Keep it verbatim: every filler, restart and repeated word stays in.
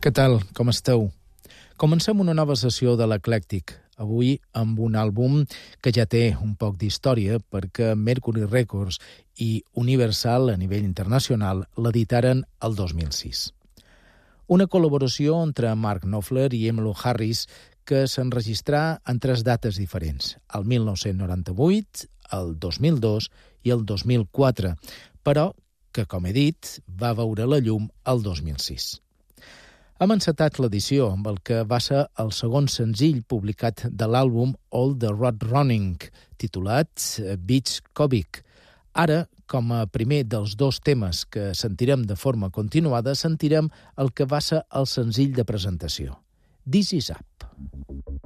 Què tal? Com esteu? Comencem una nova sessió de l'Eclèctic, avui amb un àlbum que ja té un poc d'història perquè Mercury Records i Universal a nivell internacional l'editaren el dos mil sis. Una col·laboració entre Mark Knopfler i Emmylou Harris que s'enregistrà en tres dates diferents, el mil nou-cents noranta-vuit, el dos mil dos i el dos mil quatre, però que, com he dit, va veure la llum el dos mil sis. Hem encetat l'edició amb el que va ser el segon senzill publicat de l'àlbum All the Road Running, titulat Beach Comic. Ara, com a primer dels dos temes que sentirem de forma continuada, sentirem el que va ser el senzill de presentació, This Is Up.